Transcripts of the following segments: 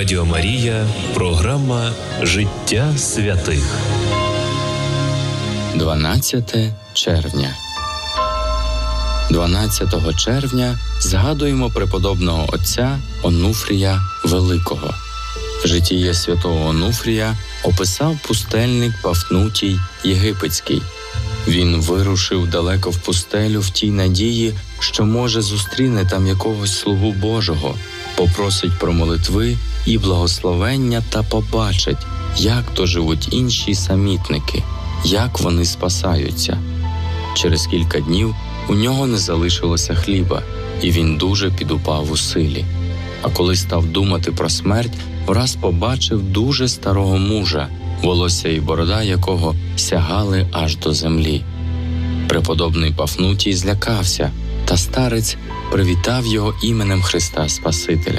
Радіо Марія, програма «Життя святих». 12 червня. 12 червня згадуємо преподобного отця Онуфрія Великого. Житіє святого Онуфрія описав пустельник Пафнутій Єгипетський. Він вирушив далеко в пустелю в тій надії, що, може, зустріне там якогось слугу Божого, попросить про молитви і благословення та побачить, як то живуть інші самітники, як вони спасаються. Через кілька днів у нього не залишилося хліба, і він дуже підупав у силі. А коли став думати про смерть, враз побачив дуже старого мужа, волосся і борода якого сягали аж до землі. Преподобний Пафнутій злякався, та старець привітав його іменем Христа Спасителя.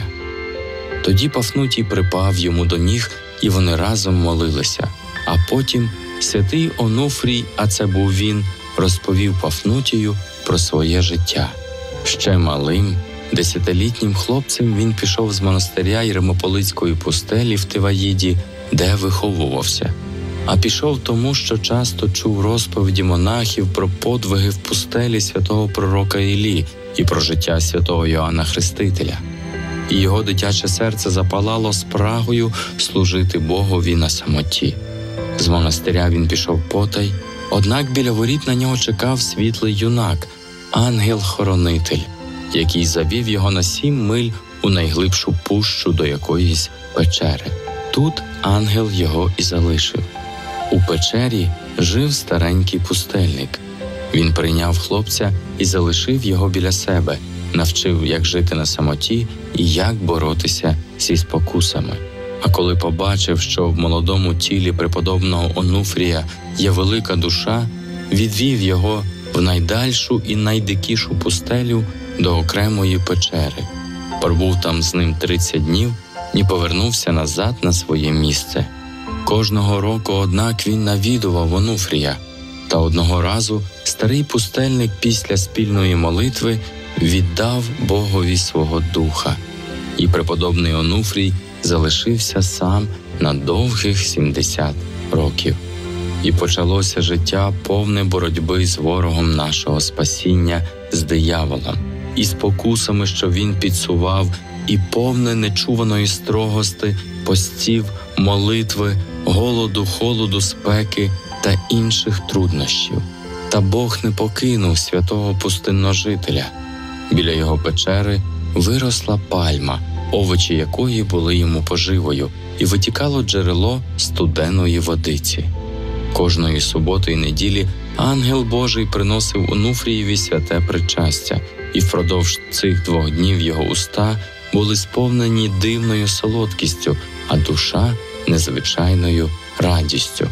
Тоді Пафнутій припав йому до ніг, і вони разом молилися. А потім святий Онуфрій, а це був він, розповів Пафнутію про своє життя. Ще малим, 10-літнім хлопцем він пішов з монастиря Єремополицької пустелі в Тиваїді, де виховувався. А пішов тому, що часто чув розповіді монахів про подвиги в пустелі святого пророка Іллі і про життя святого Йоанна Хрестителя. І його дитяче серце запалало спрагою служити Богові на самоті. З монастиря він пішов потай, однак біля воріт на нього чекав світлий юнак, ангел-хоронитель, який завів його на 7 миль у найглибшу пущу до якоїсь печери. Тут ангел його і залишив. У печері жив старенький пустельник. Він прийняв хлопця і залишив його біля себе, навчив, як жити на самоті і як боротися зі спокусами. А коли побачив, що в молодому тілі преподобного Онуфрія є велика душа, відвів його в найдальшу і найдикішу пустелю до окремої печери. Пробув там з ним 30 днів і повернувся назад на своє місце. Кожного року, однак, він навідував Онуфрія, та одного разу старий пустельник після спільної молитви віддав Богові свого духа, і преподобний Онуфрій залишився сам на довгих 70 років. І почалося життя повне боротьби з ворогом нашого спасіння, з дияволом, і спокусами, що він підсував, і повне нечуваної строгости, постів, молитви, голоду, холоду, спеки та інших труднощів. Та Бог не покинув святого пустинножителя. Біля його печери виросла пальма, овочі якої були йому поживою, і витікало джерело студеної водиці. Кожної суботи і неділі ангел Божий приносив Онуфрієві святе причастя, і впродовж цих 2 днів його уста були сповнені дивною солодкістю, а душа – незвичайною радістю.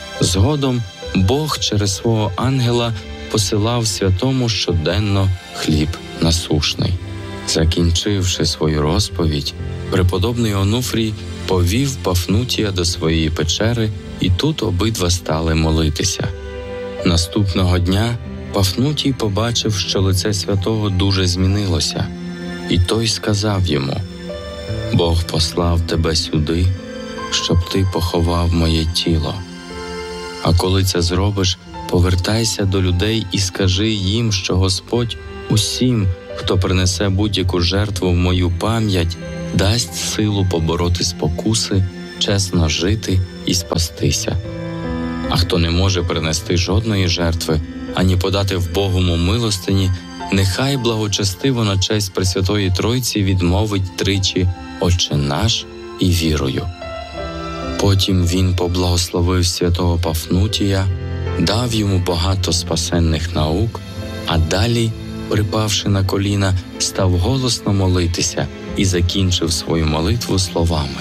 Згодом Бог через свого ангела посилав святому щоденно хліб насушний. Закінчивши свою розповідь, преподобний Онуфрій повів Пафнутія до своєї печери, і тут обидва стали молитися. Наступного дня Пафнутій побачив, що лице святого дуже змінилося, і той сказав йому: «Бог послав тебе сюди, щоб ти поховав моє тіло. А коли це зробиш, повертайся до людей і скажи їм, що Господь усім, хто принесе будь-яку жертву в мою пам'ять, дасть силу побороти спокуси, чесно жити і спастися. А хто не може принести жодної жертви, ані подати в Богому милостині, нехай благочестиво на честь Пресвятої Тройці відмовить 3 «Отче наш» і вірою». Потім він поблагословив святого Пафнутія, дав йому багато спасенних наук, а далі, припавши на коліна, став голосно молитися і закінчив свою молитву словами: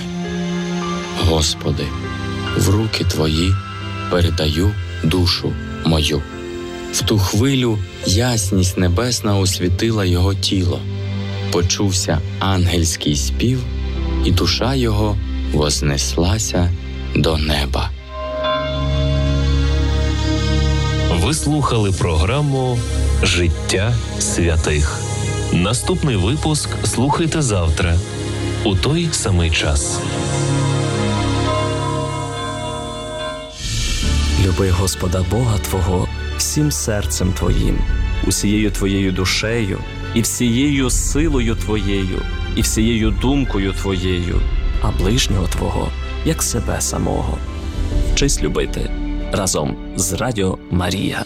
«Господи, в руки Твої передаю душу мою». В ту хвилю ясність небесна освітила його тіло. Почувся ангельський спів, і душа його вознеслася до неба. Ви слухали програму «Життя святих». Наступний випуск слухайте завтра у той самий час. Люби Господа Бога твого всім серцем твоїм, усією твоєю душею, і всією силою твоєю, і всією думкою твоєю, а ближнього твого, як себе самого. Вчись любити разом з Радіо Марія.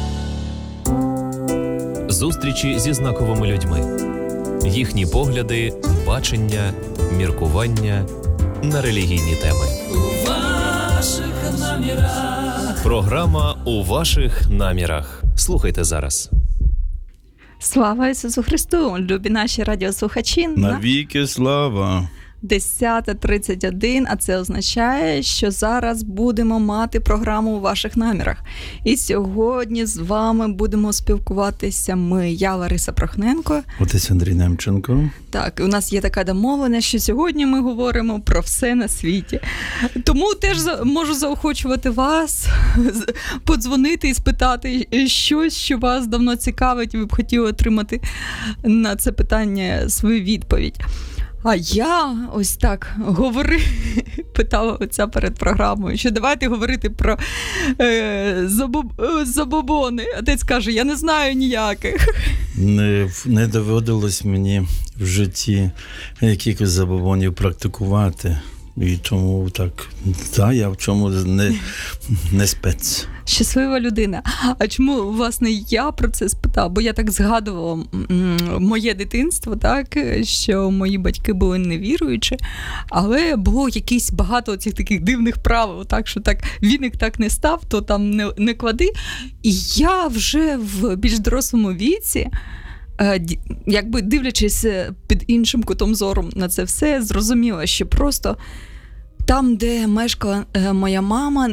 Зустрічі зі знаковими людьми. Їхні погляди, бачення, міркування на релігійні теми. У ваших намірах. Програма «У ваших намірах». Слухайте зараз. Слава Ісусу Христу! Любі наші радіослухачі! Навіки слава! 10:31, а це означає, що зараз будемо мати програму «У ваших намірах». І сьогодні з вами будемо спілкуватися я, Лариса Прохненко. Отець Андрій Немченко. Так, у нас є така домовленість, що сьогодні ми говоримо про все на світі. Тому теж можу заохочувати вас подзвонити і спитати щось, що вас давно цікавить, і ви б хотіли отримати на це питання свою відповідь. А я ось так питала отця перед програмою, що давайте говорити про забобони. Отець каже, я не знаю ніяких. Не доводилось мені в житті якихось забобонів практикувати. І тому я в чому не спец. Щаслива людина. А чому, власне, я про це спитав? Бо я так згадувала моє дитинство, так, що мої батьки були невіруючі, але було якісь багато цих таких дивних правил, так, що так віник так не став, то там не клади. І я вже в більш дорослому віці, якби дивлячись під іншим кутом зору на це все, зрозуміла, що просто там, де мешкала моя мама,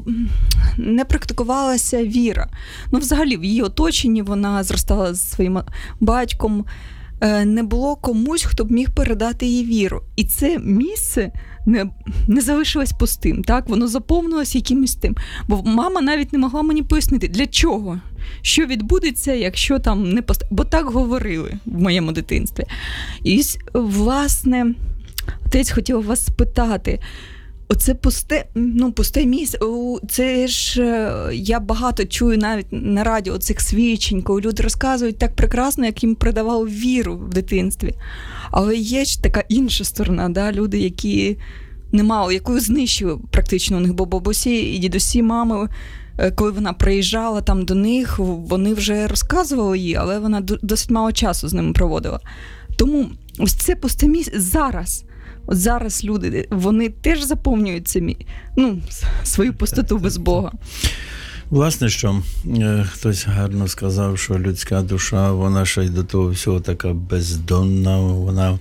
не практикувалася віра. Ну, взагалі, в її оточенні вона зростала зі своїм батьком. Не було комусь, хто б міг передати їй віру. І це місце не залишилось пустим, так? Воно заповнилось якимось тим. Бо мама навіть не могла мені пояснити, для чого, що відбудеться, якщо там не бо так говорили в моєму дитинстві. І, власне, отець хотів вас спитати, оце пусте місце, це ж я багато чую навіть на радіо цих свідчень, коли люди розказують так прекрасно, як їм передавали віру в дитинстві. Але є ж така інша сторона, да? Люди, які не мали, яку знищили практично у них, бо бабусі і дідусі, мами, коли вона приїжджала там до них, вони вже розказували їй, але вона досить мало часу з ними проводила. Тому ось це пусте місце зараз. От зараз люди, вони теж заповнюють свою пустоту без Бога. Власне, що хтось гарно сказав, що людська душа, вона ще й до того всього така бездонна, вона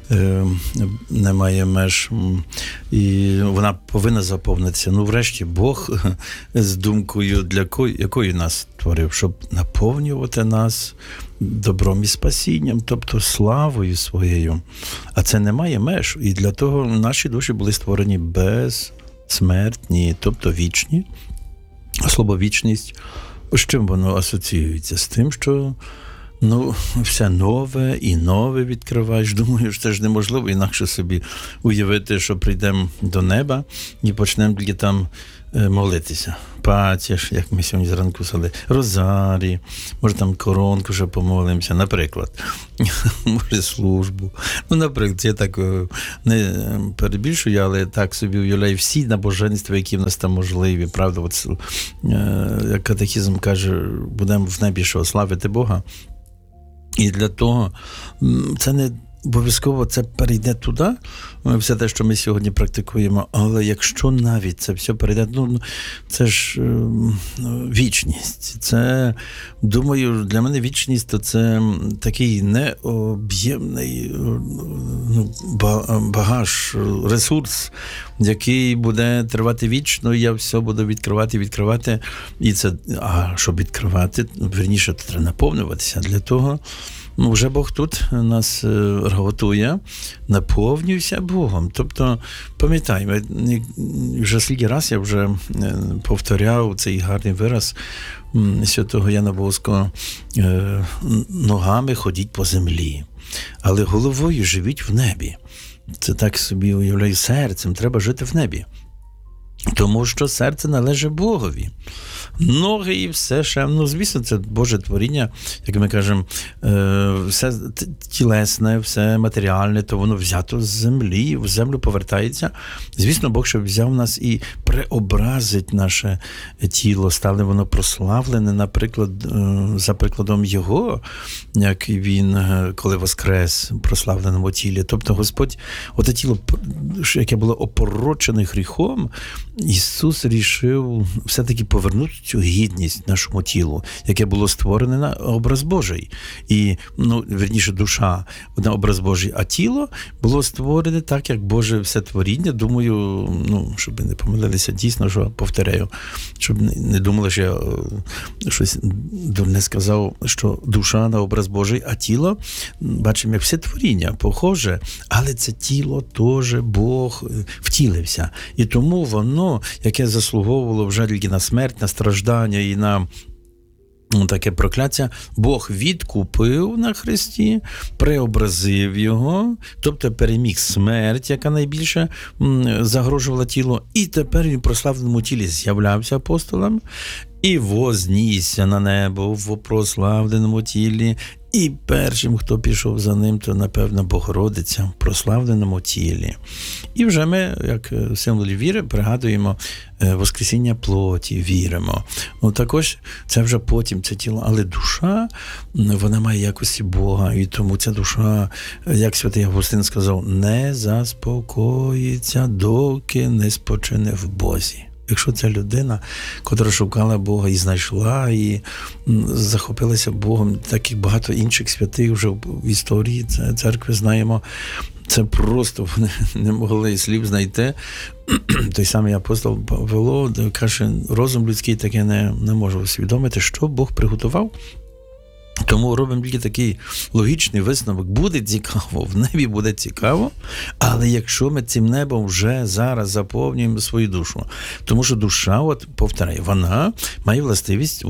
не має меж, і вона повинна заповнитися. Ну, врешті, Бог з думкою, для якої нас створив, щоб наповнювати нас добром і спасінням, тобто славою своєю. А це не має меж. І для того наші душі були створені безсмертні, тобто вічні. Слово «вічність», з чим воно асоціюється? З тим, що все нове і нове відкриваєш. Думаю, що це ж неможливо інакше собі уявити, що прийдемо до неба і почнемо тільки там молитися. Патіш, як ми сьогодні зранку сали, розарі, може там коронку вже помолимося, наприклад. Може службу. Наприклад, я так не перебільшую, але так собі уявляю всі набоженства, які в нас там можливі. Правда, от, як катехізм каже, будемо в небі що славити Бога. І для того це не обов'язково це перейде туди, все те, що ми сьогодні практикуємо, але якщо навіть це все перейде, це ж вічність. Це, думаю, для мене вічність, то це такий необ'ємний багаж, ресурс, який буде тривати вічно, і я все буду відкривати. І це, щоб відкривати, вірніше, то треба наповнюватися. Для того вже Бог тут нас готує, наповнюйся Богом. Тобто, пам'ятаємо, вже скільки раз я вже повторяв цей гарний вираз святого Яна Богослова: ногами ходіть по землі. але головою живіть в небі. Це так собі уявляю, серцем треба жити в небі. Тому що серце належить Богові. Ноги і все ще, звісно, це Боже творіння, як ми кажемо, все тілесне, все матеріальне, то воно взято з землі, в землю повертається. Звісно, Бог ще взяв нас і преобразить наше тіло, стане воно прославлене, наприклад, за прикладом Його, як він, коли воскрес в прославленому тілі. Тобто Господь, оте тіло, яке було опорочене гріхом, Ісус рішив все-таки повернути цю гідність нашому тілу, яке було створене на образ Божий. І, вірніше, душа на образ Божий, а тіло було створене так, як Боже все творіння. Думаю, щоб не помилилися, дійсно, що повторяю, щоб не думали, що я щось дурне сказав, що душа на образ Божий, а тіло, бачимо, як все творіння похоже, але це тіло теж Бог втілився. І тому воно, яке заслуговувало вже тільки на смерть, на страждання і на таке прокляття, Бог відкупив на Христі, преобразив його, тобто переміг смерть, яка найбільше загрожувала тіло, і тепер він в прославленому тілі з'являвся апостолам і вознісся на небо в прославленому тілі. І першим, хто пішов за ним, то, напевно, Богородиця в прославленому тілі. І вже ми, як символі віри, пригадуємо воскресіння плоті, віримо. Також це вже потім, це тіло. Але душа, вона має якості Бога. І тому ця душа, як святий Августин сказав, не заспокоїться, доки не спочине в Бозі. Якщо ця людина, котра шукала Бога і знайшла, і захопилася Богом, так як багато інших святих вже в історії церкви знаємо, це просто вони не могли слів знайти. Той самий апостол Павло каже, розум людський таке не може усвідомити, що Бог приготував. Тому робимо тільки такий логічний висновок. Буде цікаво, в небі буде цікаво, але якщо ми цим небом вже зараз заповнюємо свою душу. Тому що душа, повторяю, вона має властивість,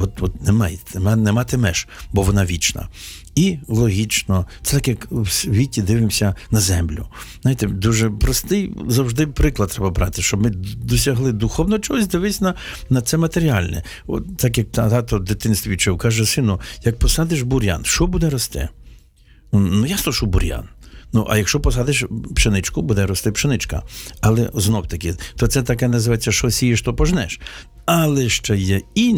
не мати меж, бо вона вічна. І логічно, це так, як в світі дивимося на землю. Знаєте, дуже простий завжди приклад треба брати, щоб ми досягли духовно чогось, дивись на це матеріальне. Так як тато в дитинстві вчив, каже, сину, як посадиш бур'ян, що буде рости? Ясно, що бур'ян. А якщо посадиш пшеничку, буде рости пшеничка. Але знов-таки, то це таке називається, що сієш, то пожнеш. Але ще є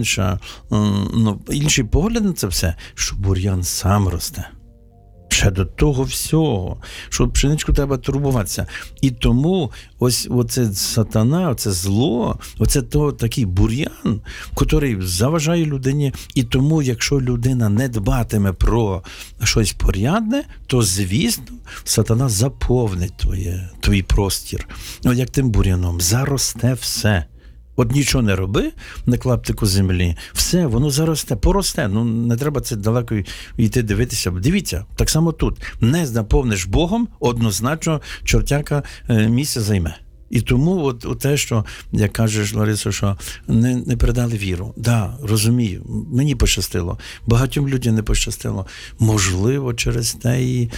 інший погляд на це все, що бур'ян сам росте. Ще до того всього, що пшеничку треба турбуватися. І тому оце сатана, оце зло, оце такий бур'ян, який заважає людині. І тому, якщо людина не дбатиме про щось порядне, то, звісно, сатана заповнить твій простір. Як тим бур'яном, заросте все. Нічого не роби на клаптику землі, все, воно заросте, поросте. Не треба це далеко йти дивитися. Дивіться, так само тут. Не наповниш Богом, однозначно чортяка місце займе. І тому те, що, як кажеш, Ларисо, що не передали віру. Да, розумію, мені пощастило. Багатьом людям не пощастило. Можливо, через те і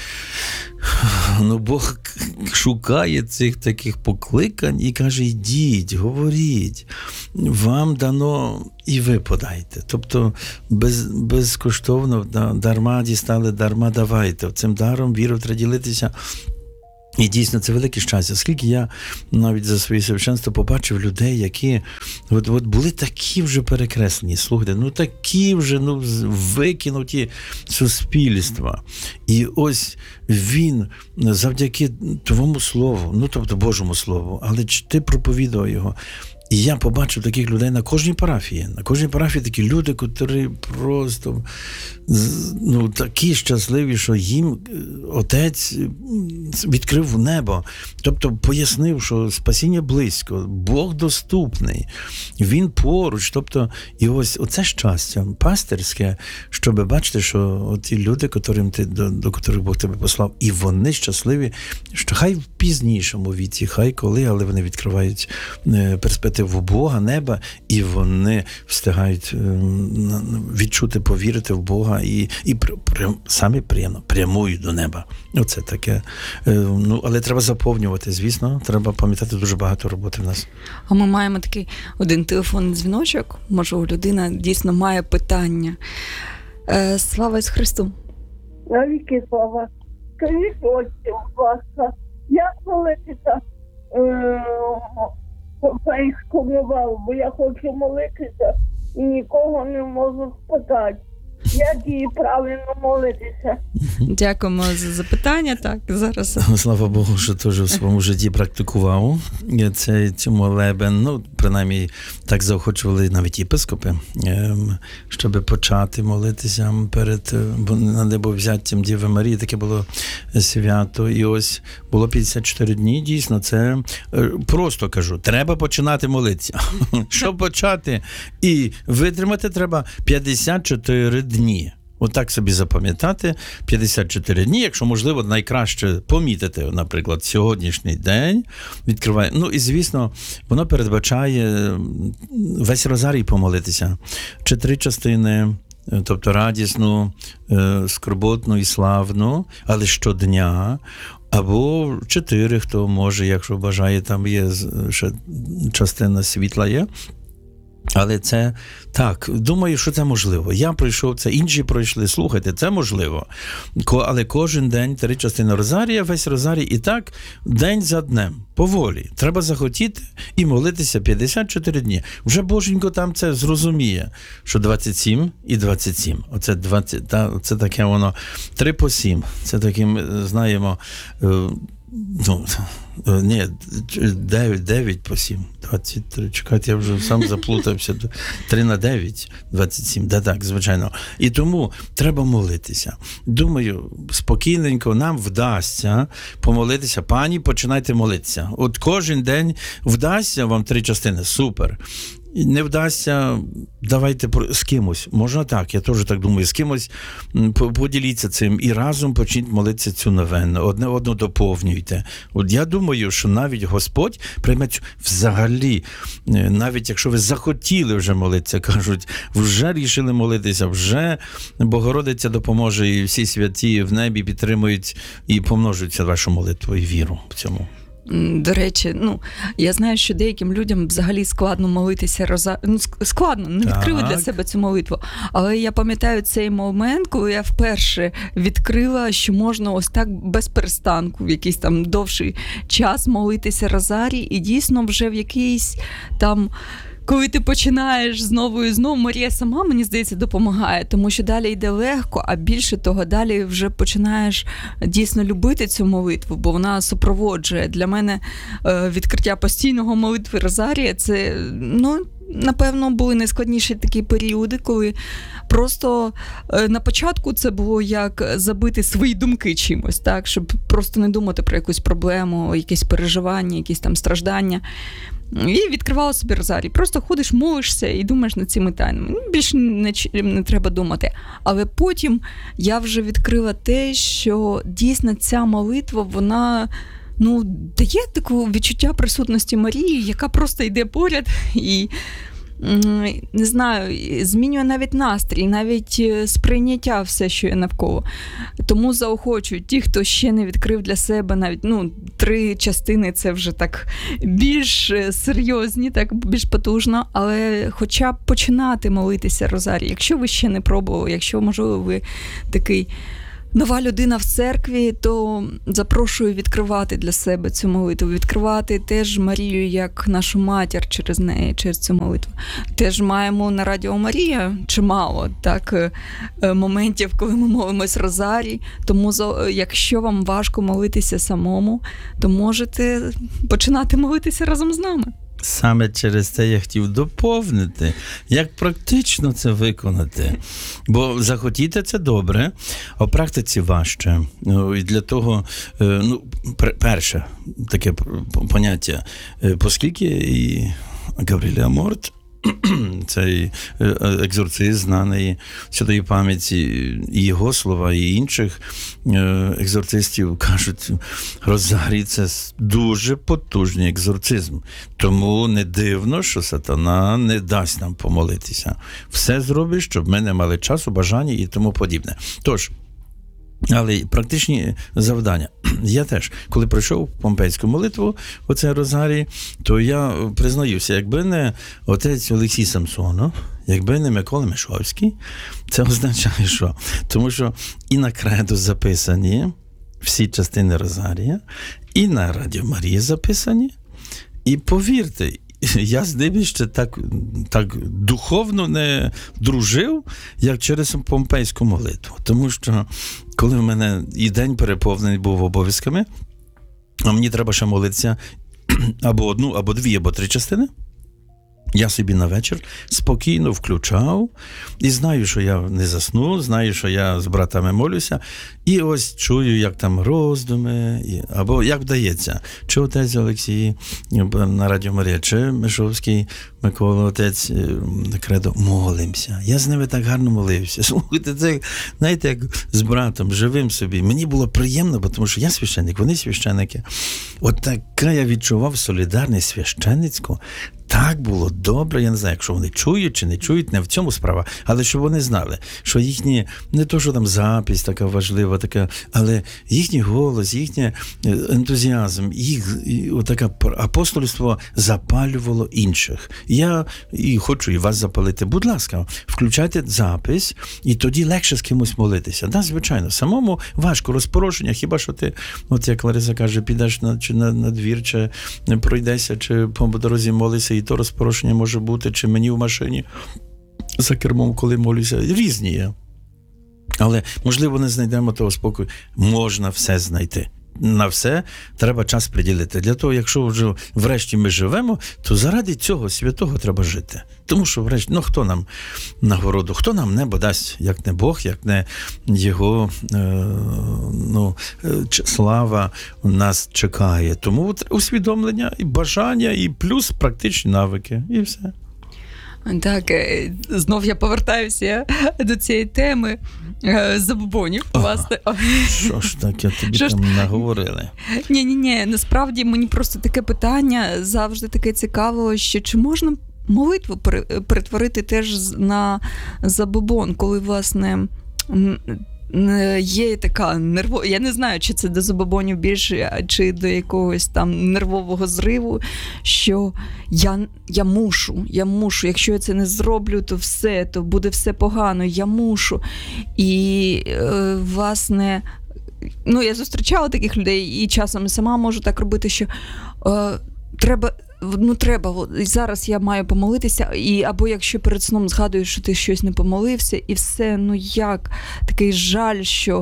Бог шукає цих таких покликань і каже, йдіть, говоріть, вам дано і ви подайте. Тобто безкоштовно, дарма дістали, дарма давайте. Цим даром віру треба ділитися. І дійсно, це велике щастя. Скільки я навіть за своє священство побачив людей, які були такі вже перекреслені, слухайте, такі вже викинуті суспільства. І ось він завдяки твоєму слову, тобто Божому слову, але ти проповідував його. І я побачив таких людей на кожній парафії. На кожній парафії такі люди, які просто такі щасливі, що їм Отець відкрив небо. Тобто пояснив, що спасіння близько, Бог доступний, Він поруч. Тобто, і ось оце щастя пастирське, щоб бачити, що ті люди, до яких Бог тебе послав, і вони щасливі, що хай в пізнішому віці, хай коли, але вони відкривають перспективу вірити в Бога, неба, і вони встигають відчути, повірити в Бога і самі приємно прямують до неба. Оце таке. Але треба заповнювати, звісно, треба пам'ятати, дуже багато роботи в нас. А ми маємо такий один телефонний дзвіночок, може, людина дійсно має питання. Слава Ісусу Христу! Навіки слава. Скажіть, отче, будь ласка, як молитися українською мовою, бо я хочу молитися і нікого не можу спитати. Як їй правильно молитися? Дякуємо за запитання. Так, зараз. Слава Богу, що теж у своєму житті практикував цю молебен. Принаймні, так заохочували навіть єпископи, щоб почати молитися перед небовзяттям Діви Марії. Таке було свято. І ось було 54 дні. Дійсно, це просто кажу, треба починати молитися. Щоб почати і витримати, треба 54 дні. Отак собі запам'ятати 54 дні, якщо, можливо, найкраще помітити, наприклад, сьогоднішній день, відкриває. І, звісно, воно передбачає весь розарій помолитися. 4 частини, тобто радісну, скорботну і славну, але щодня, або 4, хто може, якщо бажає, там є ще частина світла є. Але це так, думаю, що це можливо. Я пройшов це, інші пройшли. Слухайте, це можливо. Але кожен день 3 частини розарія, весь розарій, і так день за днем, поволі. Треба захотіти і молитися 54 дні. Вже Боженько там це зрозуміє, що 27 і 27. Оце 20, це таке воно 3 по 7. Це таким, знаємо, 9 по 7, 23, чекайте, я вже сам заплутався, 3 на 9, 27, так, звичайно. І тому треба молитися. Думаю, спокійненько нам вдасться помолитися. Пані, починайте молитися. От кожен день вдасться вам 3 частини, супер. Не вдасться, давайте з кимось. Можна так, я теж так думаю, з кимось поділіться цим і разом почніть молитися цю новенну. Одне одного доповнюйте. От я думаю, що навіть Господь прийме взагалі, навіть якщо ви захотіли вже молитися, кажуть, вже рішили молитися, вже Богородиця допоможе і всі святі в небі підтримують і помножуються вашу молитву і віру в цьому. До речі, я знаю, що деяким людям взагалі складно молитися складно, не відкрили для себе цю молитву. Але я пам'ятаю цей момент, коли я вперше відкрила, що можна ось так без перестанку в якийсь там довший час молитися розарій, і дійсно вже в якийсь там, коли ти починаєш знову і знову, Марія сама, мені здається, допомагає, тому що далі йде легко, а більше того, далі вже починаєш дійсно любити цю молитву, бо вона супроводжує. Для мене відкриття постійного молитви розарія, це, напевно, були найскладніші такі періоди, коли просто на початку це було як забити свої думки чимось, так, щоб просто не думати про якусь проблему, якісь переживання, якісь там страждання. І відкривала собі розарій. Просто ходиш, молишся і думаєш над цими тайнами. Більше не треба думати. Але потім я вже відкрила те, що дійсно ця молитва, вона дає таке відчуття присутності Марії, яка просто йде поряд і, не знаю, змінює навіть настрій, навіть сприйняття все, що є навколо. Тому заохочую ті, хто ще не відкрив для себе навіть 3 частини, це вже так більш серйозні, так більш потужно, але хоча б починати молитися розарій. Якщо ви ще не пробували, якщо, можливо, ви такий нова людина в церкві, то запрошую відкривати для себе цю молитву, відкривати теж Марію як нашу матір через неї, через цю молитву. Теж маємо на Радіо Марія чимало так моментів, коли ми молимось розарій, тому якщо вам важко молитися самому, то можете починати молитися разом з нами. Саме через це я хотів доповнити, як практично це виконати. Бо захотіти це добре, а в практиці важче. І для того, перше таке поняття, оскільки і Гаврілія Морт цей екзорцист, знаний святої пам'яті, і його слова, і інших екзорцистів кажуть, розарій – це дуже потужний екзорцизм. Тому не дивно, що сатана не дасть нам помолитися. Все зробить, щоб ми не мали часу, бажання і тому подібне. Тож, але практичні завдання. Я теж, коли пройшов помпейську молитву, оце розарій, то я признаюся, якби не отець Олексій Самсонов, якби не Микола Мишовський, це означає що? Тому що і на кредо записані всі частини розарія, і на Радіо Марія записані, і повірте, я з ними ще так духовно не дружив, як через помпейську молитву. Тому що, коли в мене і день переповнений був обов'язками, а мені треба ще молитися або одну, або дві, або три частини, я собі на вечір спокійно включав і знаю, що я не засну, знаю, що я з братами молюся, і ось чую, як там роздуми, або як вдається, чи отець Олексій на Радіо Марія, чи Мишовський Микола, отець кредо, молимося. Я з ними так гарно молився. Слухайте, це, знаєте, як з братом, живим собі. Мені було приємно, тому що я священник, вони священники. От така я відчував солідарність священницьку. Так було добре, я не знаю, якщо вони чують чи не чують, не в цьому справа, але щоб вони знали, що їхні, не то, що там запись така важлива, така, але їхній голос, їхній ентузіазм, їх отаке апостольство запалювало інших. Я і хочу і вас запалити. Будь ласка, включайте запис, і тоді легше з кимось молитися. Да, звичайно, самому важко, розпорошення, хіба що ти, от як Лариса каже, підеш на двір, чи пройдешся, чи по дорозі молишся, і то розпорошення може бути, чи мені в машині за кермом, коли молюся. Різні є. Але, можливо, не знайдемо того спокою. Можна все знайти. На все треба час приділити. Для того, якщо вже врешті ми живемо, то заради цього святого треба жити. Тому що врешті, хто нам нагороду, хто нам небо дасть, як не Бог, як не Його слава нас чекає. Тому усвідомлення, і бажання, і плюс практичні навики, і все. Так, знов я повертаюся до цієї теми забобонів. Що ж таке тобі там наговорили? Ні, насправді мені просто таке питання завжди таке цікаво, що чи можна молитву перетворити теж на забобон, коли, власне, є така я не знаю, чи це до забобонів більше, чи до якогось там нервового зриву, що я мушу, якщо я це не зроблю, то буде все погано, я мушу. І, власне, я зустрічала таких людей, і часом сама можу так робити, що треба, зараз я маю помолитися, або якщо перед сном згадуєш, що ти щось не помолився, і все, як такий жаль, що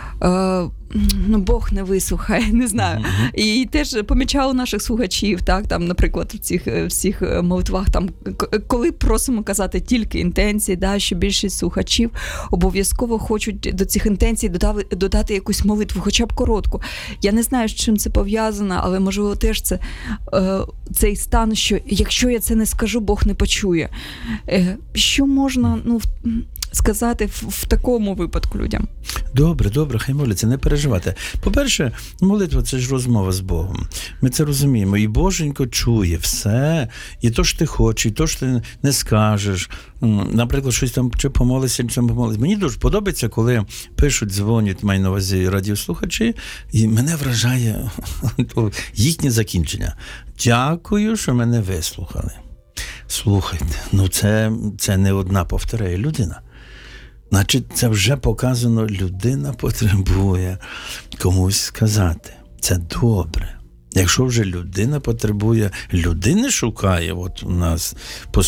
Бог не вислухає, не знаю. І теж помічала наших слухачів, так, там, наприклад, в цих всіх молитвах, там, коли просимо казати тільки інтенції, да, що більшість слухачів обов'язково хочуть до цих інтенцій додати якусь молитву, хоча б коротку. Я не знаю, з чим це пов'язано, але, можливо, теж це цей стан, що якщо я це не скажу, Бог не почує. Що можна, сказати в такому випадку людям? Добре, хай моляться, не переживайте. По-перше, молитва – це ж розмова з Богом. Ми це розуміємо. І Боженько чує все, і то, що ти хочеш, і то, що ти не скажеш. Наприклад, щось там, чи помолишся, чи не помолишся. Мені дуже подобається, коли пишуть, дзвонять, маю на увазі радіослухачі, і мене вражає їхнє закінчення. Дякую, що мене вислухали. Слухайте, це не одна повторяє людина. Значить, це вже показано, людина потребує комусь сказати. Це добре. Якщо вже людина потребує, людини шукає, от у нас